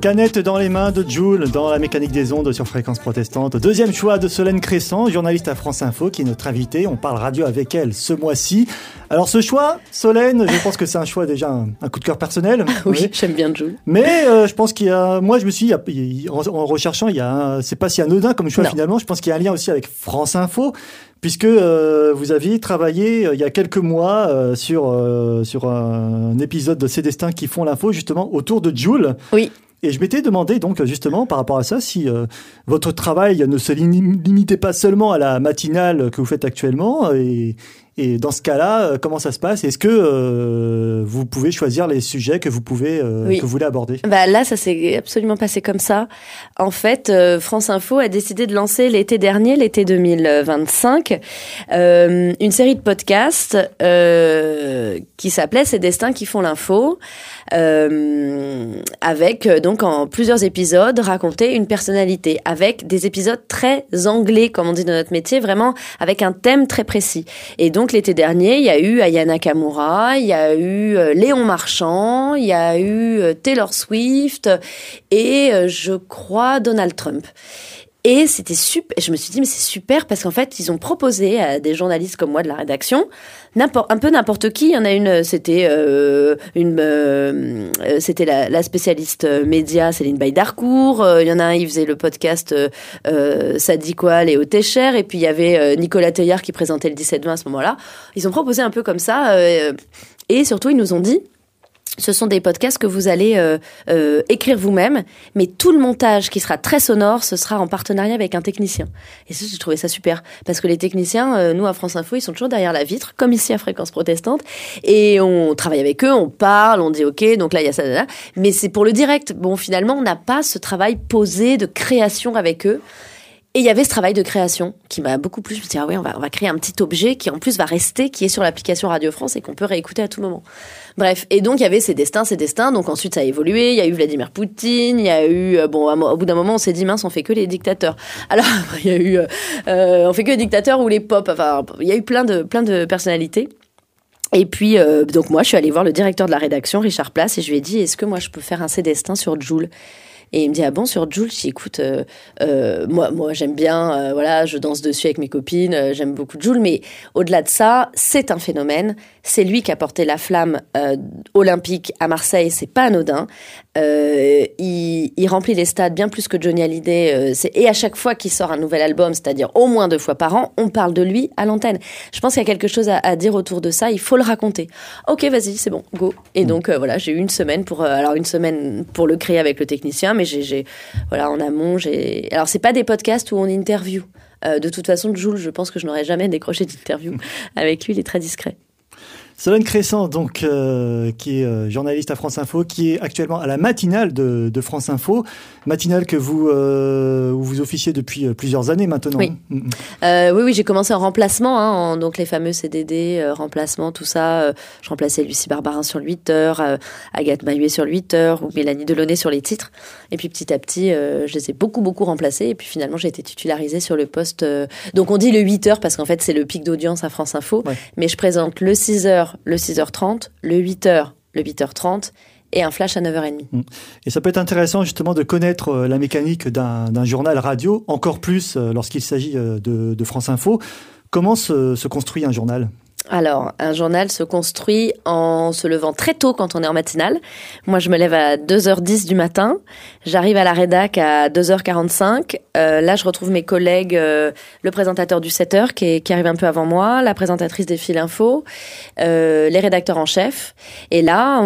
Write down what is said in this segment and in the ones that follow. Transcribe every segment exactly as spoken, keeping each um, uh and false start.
Canette dans les mains de Joule dans la mécanique des ondes sur Fréquence Protestante. Deuxième choix de Solène Cressan, journaliste à France Info, qui est notre invitée. On parle radio avec elle ce mois-ci. Alors ce choix, Solène, je pense que c'est un choix déjà un, un coup de cœur personnel. Oui, oui. J'aime bien Joule. Mais euh, je pense qu'il y a, moi je me suis, il y a, en, en recherchant, il y a, un, c'est pas si anodin comme choix non. Finalement. Je pense qu'il y a un lien aussi avec France Info. Puisque euh, vous aviez travaillé euh, il y a quelques mois euh, sur, euh, sur un épisode de Ces Destins qui font l'info, justement, autour de Joule. Oui. Et je m'étais demandé, donc, justement, par rapport à ça, si euh, votre travail ne se limitait pas seulement à la matinale que vous faites actuellement. Et, et dans ce cas-là, euh, comment ça se passe ? Est-ce que euh, vous pouvez choisir les sujets que vous pouvez euh, oui. que vous voulez aborder ? Bah là, ça s'est absolument passé comme ça. En fait, euh, France Info a décidé de lancer l'été dernier, l'été deux mille vingt-cinq, euh, une série de podcasts euh, qui s'appelait Ces Destins qui font l'info, euh, avec donc en plusieurs épisodes raconter une personnalité, avec des épisodes très anglais, comme on dit dans notre métier, vraiment avec un thème très précis. Et donc l'été dernier, il y a eu Aya Nakamura, il y a eu euh, Léon Marchand, il y a eu euh, Taylor Swift et euh, je crois Donald Trump. Et c'était super. Je me suis dit mais c'est super parce qu'en fait ils ont proposé à des journalistes comme moi de la rédaction, n'importe, un peu n'importe qui. Il y en a une, c'était euh, une, euh, c'était la, la spécialiste média Céline Baye-Darcourt. Euh, il y en a un, il faisait le podcast euh, Ça dit quoi, Léo Técher. Et puis il y avait euh, Nicolas Teillard qui présentait le dix-sept vingt à ce moment-là. Ils ont proposé un peu comme ça euh, et surtout ils nous ont dit. Ce sont des podcasts que vous allez euh, euh, écrire vous-même, mais tout le montage qui sera très sonore, ce sera en partenariat avec un technicien. Et ça, j'ai trouvé ça super, parce que les techniciens, euh, nous à France Info, ils sont toujours derrière la vitre, comme ici à Fréquence Protestante, et on travaille avec eux, on parle, on dit ok, donc là il y a ça, là, mais c'est pour le direct. Bon, finalement, on n'a pas ce travail posé de création avec eux. Et il y avait ce travail de création qui m'a beaucoup plu. Je me suis dit, ah oui, on va, on va créer un petit objet qui en plus va rester, qui est sur l'application Radio France et qu'on peut réécouter à tout moment. Bref. Et donc, il y avait Ces Destins, Ces Destins. Donc ensuite, ça a évolué. Il y a eu Vladimir Poutine. Il y a eu, bon, au bout d'un moment, on s'est dit, mince, on fait que les dictateurs. Alors, il y a eu, euh, on fait que les dictateurs ou les pop. Enfin, il y a eu plein de, plein de personnalités. Et puis, euh, donc moi, je suis allée voir le directeur de la rédaction, Richard Place, et je lui ai dit, est-ce que moi, je peux faire un Ces Destins sur Joule ? Et il me dit, ah bon, sur Joule? Je dis, écoute, euh, euh, moi, moi, j'aime bien, euh, voilà, je danse dessus avec mes copines, euh, j'aime beaucoup Joule, mais au-delà de ça, c'est un phénomène. C'est lui qui a porté la flamme euh, olympique à Marseille, c'est pas anodin. Euh, il, il remplit les stades bien plus que Johnny Hallyday. Euh, c'est, et à chaque fois qu'il sort un nouvel album, c'est-à-dire au moins deux fois par an, on parle de lui à l'antenne. Je pense qu'il y a quelque chose à, à dire autour de ça. Il faut le raconter. Ok, vas-y, c'est bon, go. Et donc euh, voilà, j'ai eu une semaine pour, euh, alors une semaine pour le créer avec le technicien, mais j'ai, j'ai voilà, en amont, j'ai. Alors c'est pas des podcasts où on interview. Euh, de toute façon, Joule, je pense que je n'aurais jamais décroché d'interview avec lui. Il est très discret. Solène Cressan, donc, euh, qui est euh, journaliste à France Info, qui est actuellement à la matinale de, de France Info, matinale que vous euh, où vous officiez depuis plusieurs années maintenant. Oui, mmh. euh, oui, oui, j'ai commencé en remplacement, hein, en, donc les fameux C D D, euh, remplacement, tout ça. Euh, je remplaçais Lucie Barbarin sur le huit heures, euh, Agathe Mahuet sur le huit heures, ou Mélanie Delaunay sur les titres. Et puis petit à petit, euh, je les ai beaucoup, beaucoup remplacés. Et puis finalement, j'ai été titularisée sur le poste. Euh, donc on dit le huit heures parce qu'en fait, c'est le pic d'audience à France Info. Ouais. Mais je présente le six heures, le six heures trente, le huit heures, le huit heures trente et un flash à neuf heures trente. Et ça peut être intéressant justement de connaître la mécanique d'un, d'un journal radio, encore plus lorsqu'il s'agit de, de France Info. Comment se, se construit un journal ? Alors, un journal se construit en se levant très tôt quand on est en matinale. Moi, je me lève à deux heures dix du matin. J'arrive à la rédac à deux heures quarante-cinq. Euh, là, je retrouve mes collègues, euh, le présentateur du sept heures qui, est, qui arrive un peu avant moi, la présentatrice des fils info, euh, les rédacteurs en chef. Et là,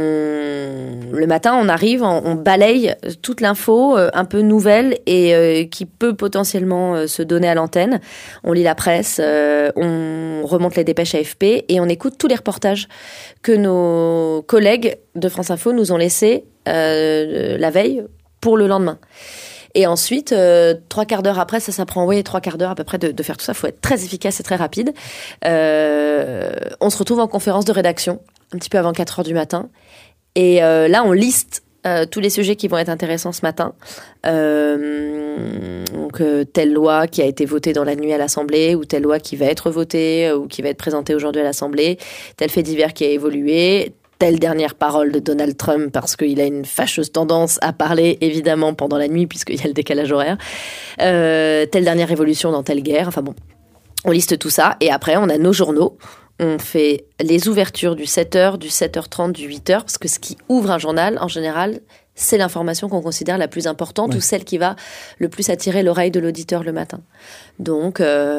on... le matin, on arrive, on, on balaye toute l'info euh, un peu nouvelle et euh, qui peut potentiellement euh, se donner à l'antenne. On lit la presse, euh, on remonte les dépêches A F P et on écoute tous les reportages que nos collègues de France Info nous ont laissés euh, la veille pour le lendemain. Et ensuite, euh, trois quarts d'heure après, ça, ça prend oui, trois quarts d'heure à peu près de, de faire tout ça. Il faut être très efficace et très rapide. Euh, on se retrouve en conférence de rédaction, un petit peu avant quatre heures du matin. Et euh, là, on liste Euh, tous les sujets qui vont être intéressants ce matin. Euh, donc, euh, telle loi qui a été votée dans la nuit à l'Assemblée, ou telle loi qui va être votée, euh, ou qui va être présentée aujourd'hui à l'Assemblée, tel fait divers qui a évolué, telle dernière parole de Donald Trump parce qu'il a une fâcheuse tendance à parler évidemment pendant la nuit puisqu'il y a le décalage horaire, euh, telle dernière révolution dans telle guerre, enfin bon, on liste tout ça et après on a nos journaux, on fait les ouvertures du sept heures, du sept heures trente, du huit heures parce que ce qui ouvre un journal en général c'est l'information qu'on considère la plus importante ouais. ou celle qui va le plus attirer l'oreille de l'auditeur le matin. Donc,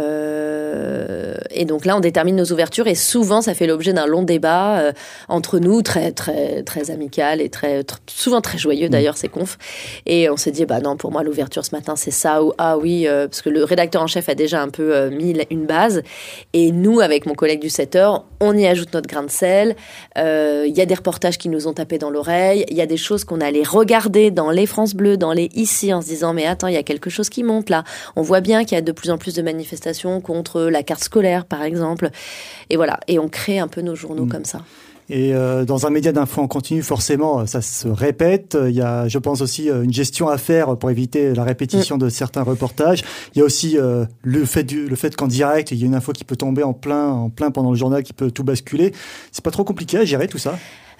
euh, et donc là, on détermine nos ouvertures et souvent, ça fait l'objet d'un long débat euh, entre nous, très, très, très amical et très, très souvent très joyeux d'ailleurs, ces confs. Et on s'est dit, bah non, pour moi, l'ouverture ce matin, c'est ça ou ah oui, euh, parce que le rédacteur en chef a déjà un peu euh, mis une base. Et nous, avec mon collègue du sept heures, on y ajoute notre grain de sel. Il euh, y a des reportages qui nous ont tapé dans l'oreille. Il y a des choses qu'on allait regarder dans les France Bleu, dans les Ici, en se disant, mais attends, il y a quelque chose qui monte là. On voit bien qu'il y a de plus en plus de manifestations contre la carte scolaire, par exemple. Et voilà. Et on crée un peu nos journaux mmh. comme ça. Et euh, dans un média d'info en continu, forcément, ça se répète. Il y a, je pense aussi, une gestion à faire pour éviter la répétition mmh. de certains reportages. Il y a aussi euh, le fait du, le fait qu'en direct, il y a une info qui peut tomber en plein, en plein pendant le journal, qui peut tout basculer. C'est pas trop compliqué à gérer tout ça?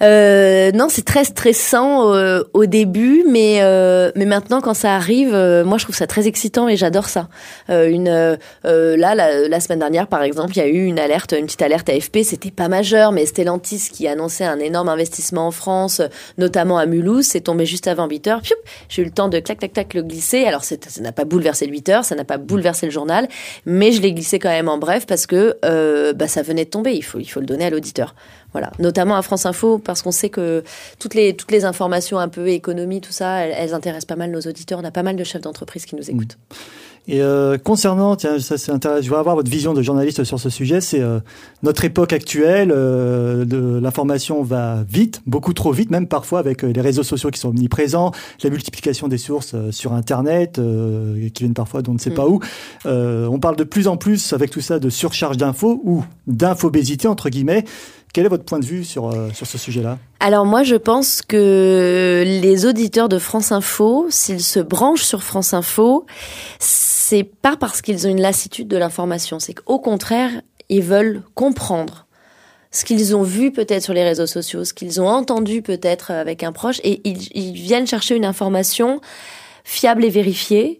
Euh, non, c'est très stressant euh, au début, mais euh, mais maintenant quand ça arrive, euh, moi je trouve ça très excitant et j'adore ça. Euh, une euh, là la, la semaine dernière par exemple, il y a eu une alerte, une petite alerte A F P. C'était pas majeur, mais Stellantis qui annonçait un énorme investissement en France, notamment à Mulhouse, c'est tombé juste avant huit heures. Pioup, j'ai eu le temps de clac clac clac le glisser. Alors c'est, ça n'a pas bouleversé le huit heures, ça n'a pas bouleversé le journal, mais je l'ai glissé quand même en bref parce que euh, bah ça venait de tomber. Il faut il faut le donner à l'auditeur. Voilà, notamment à France Info, parce qu'on sait que toutes les toutes les informations un peu économie, tout ça, elles, elles intéressent pas mal nos auditeurs. On a pas mal de chefs d'entreprise qui nous écoutent. Et euh, concernant, tiens, ça c'est intéressant. Je veux avoir votre vision de journaliste sur ce sujet. C'est euh, notre époque actuelle. Euh, de, l'information va vite, beaucoup trop vite, même parfois avec les réseaux sociaux qui sont omniprésents, la multiplication des sources euh, sur Internet, euh, qui viennent parfois d'on ne sait mmh. pas où. Euh, on parle de plus en plus avec tout ça de surcharge d'infos ou d'infobésité entre guillemets. Quel est votre point de vue sur, euh, sur ce sujet-là ? Alors moi, je pense que les auditeurs de France Info, s'ils se branchent sur France Info, c'est pas parce qu'ils ont une lassitude de l'information. C'est qu'au contraire, ils veulent comprendre ce qu'ils ont vu peut-être sur les réseaux sociaux, ce qu'ils ont entendu peut-être avec un proche, et ils, ils viennent chercher une information fiable et vérifiée.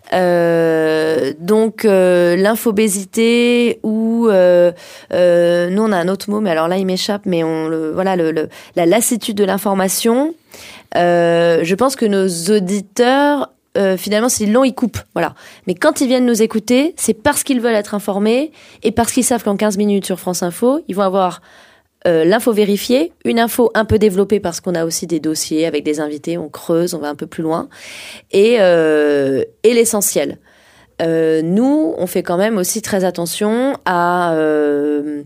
Euh, donc euh, l'infobésité ou euh, euh, nous on a un autre mot mais alors là il m'échappe mais on le voilà le, le la lassitude de l'information. Euh, je pense que nos auditeurs euh, finalement s'ils l'ont ils coupent voilà mais quand ils viennent nous écouter c'est parce qu'ils veulent être informés et parce qu'ils savent qu'en quinze minutes sur France Info ils vont avoir Euh, l'info vérifiée, une info un peu développée parce qu'on a aussi des dossiers avec des invités, on creuse, on va un peu plus loin, et, euh, et l'essentiel. Euh, nous, on fait quand même aussi très attention à... Euh,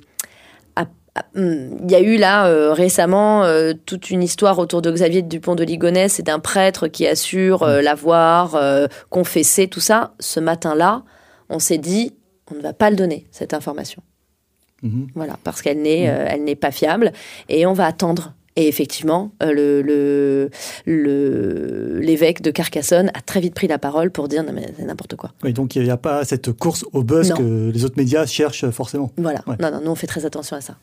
il y a eu là euh, récemment euh, toute une histoire autour de Xavier Dupont de Ligonnès et d'un prêtre qui assure euh, l'avoir euh, confessé, tout ça. Ce matin-là, on s'est dit, on ne va pas le donner, cette information. Mmh. Voilà, parce qu'elle n'est, mmh. euh, elle n'est pas fiable et on va attendre. Et effectivement, euh, le, le, le, l'évêque de Carcassonne a très vite pris la parole pour dire non mais c'est n'importe quoi. Oui, donc il n'y a pas cette course au buzz non. que les autres médias cherchent forcément. Voilà, ouais. non, non, nous on fait très attention à ça.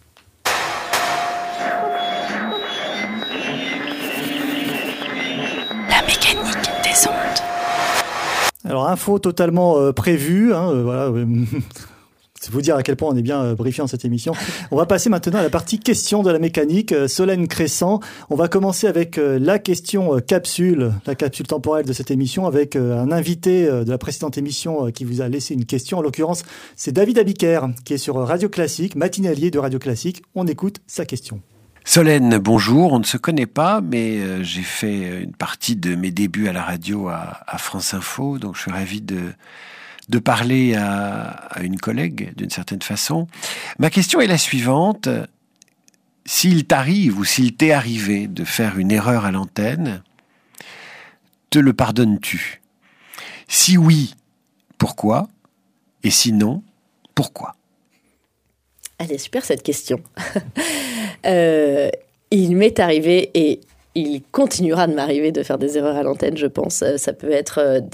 La mécanique des ondes. Alors info totalement euh, prévue, hein, euh, voilà. Euh, C'est vous dire à quel point on est bien euh, briefé en cette émission. On va passer maintenant à la partie question de la mécanique. Euh, Solène Crescent, on va commencer avec euh, la question euh, capsule, la capsule temporelle de cette émission, avec euh, un invité euh, de la précédente émission euh, qui vous a laissé une question. En l'occurrence, c'est David Abiker, qui est sur Radio Classique, matinalier de Radio Classique. On écoute sa question. Solène, bonjour. On ne se connaît pas, mais euh, j'ai fait une partie de mes débuts à la radio à, à France Info, donc je suis ravi de... de parler à, à une collègue, d'une certaine façon. Ma question est la suivante. S'il t'arrive ou s'il t'est arrivé de faire une erreur à l'antenne, te le pardonnes-tu ? Si oui, pourquoi ? Et sinon, pourquoi ? Elle est super cette question. euh, il m'est arrivé et il continuera de m'arriver de faire des erreurs à l'antenne, je pense. Ça peut être des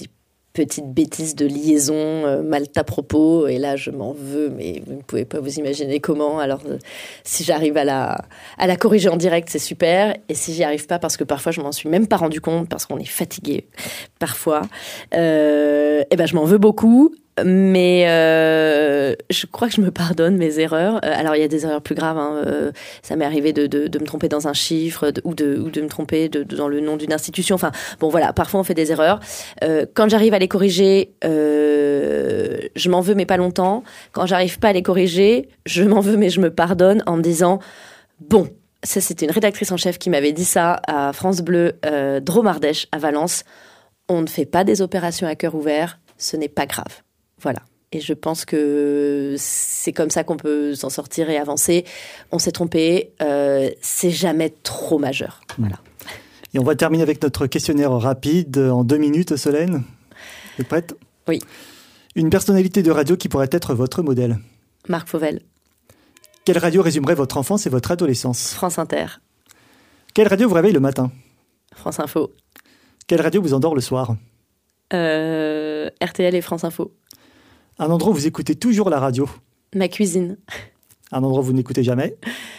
petite bêtise de liaison euh, mal à propos, et là je m'en veux, mais vous ne pouvez pas vous imaginer comment. Alors euh, si j'arrive à la à la corriger en direct, c'est super, et si j'y arrive pas, parce que parfois je m'en suis même pas rendu compte parce qu'on est fatigué parfois, euh, et ben je m'en veux beaucoup. Mais euh, je crois que je me pardonne mes erreurs. Euh, alors il y a des erreurs plus graves. Hein. Euh, ça m'est arrivé de, de, de me tromper dans un chiffre de, ou, de, ou de me tromper de, de, dans le nom d'une institution. Enfin bon voilà, parfois on fait des erreurs. Euh, quand j'arrive à les corriger, euh, je m'en veux mais pas longtemps. Quand j'arrive pas à les corriger, je m'en veux mais je me pardonne en me disant bon, ça c'était une rédactrice en chef qui m'avait dit ça à France Bleu, euh, Dromardèche à Valence. On ne fait pas des opérations à cœur ouvert, ce n'est pas grave. Voilà. Et je pense que c'est comme ça qu'on peut s'en sortir et avancer. On s'est trompé, euh, c'est jamais trop majeur. Voilà. Et on va terminer avec notre questionnaire rapide en deux minutes, Solène. Vous êtes prête ? Oui. Une personnalité de radio qui pourrait être votre modèle ? Marc Fauvel. Quelle radio résumerait votre enfance et votre adolescence ? France Inter. Quelle radio vous réveille le matin ? France Info. Quelle radio vous endort le soir ? euh, R T L et France Info. Un endroit où vous écoutez toujours la radio ? Ma cuisine. Un endroit où vous n'écoutez jamais ?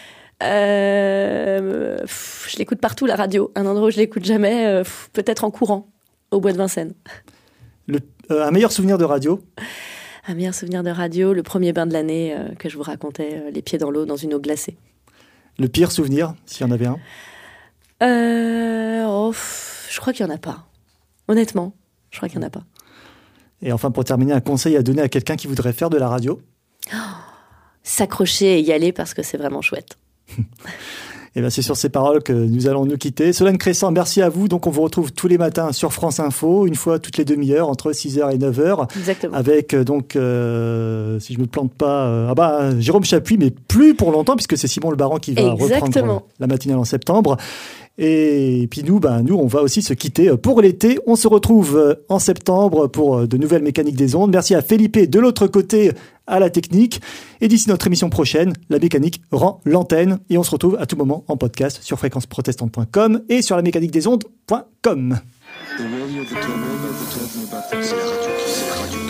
euh, pff, Je l'écoute partout, la radio. Un endroit où je l'écoute jamais, euh, pff, peut-être en courant, au bois de Vincennes. Le, euh, un meilleur souvenir de radio ? Un meilleur souvenir de radio, le premier bain de l'année euh, que je vous racontais, euh, les pieds dans l'eau, dans une eau glacée. Le pire souvenir, s'il y en avait un ? euh, oh, pff, Je crois qu'il n'y en a pas. Honnêtement, je crois qu'il n'y en a pas. Et enfin, pour terminer, un conseil à donner à quelqu'un qui voudrait faire de la radio ? Oh, s'accrocher et y aller parce que c'est vraiment chouette. Et bien, c'est sur ces paroles que nous allons nous quitter. Solène Cressan, merci à vous. Donc, on vous retrouve tous les matins sur France Info, une fois toutes les demi-heures, entre six heures et neuf heures. Exactement. Avec, donc, euh, si je ne me plante pas, euh, ah bah, Jérôme Chapuis, mais plus pour longtemps, puisque c'est Simon Le Baran qui va Exactement. reprendre la matinale en septembre. Et puis nous, ben, nous, on va aussi se quitter pour l'été. On se retrouve en septembre pour de nouvelles mécaniques des ondes. Merci à Felipe de l'autre côté à la technique. Et d'ici notre émission prochaine, la mécanique rend l'antenne. Et on se retrouve à tout moment en podcast sur fréquence protestante point com et sur la mécanique des ondes point com.